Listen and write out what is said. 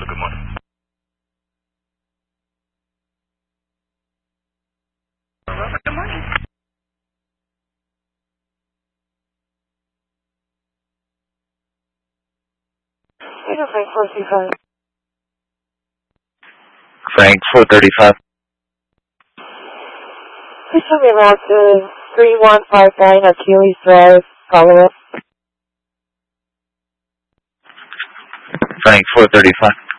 Delta, good morning. Good morning. Frank 435. Frank 435. Please tell me about 3159 Achilles Drive, follow up. Frank 435.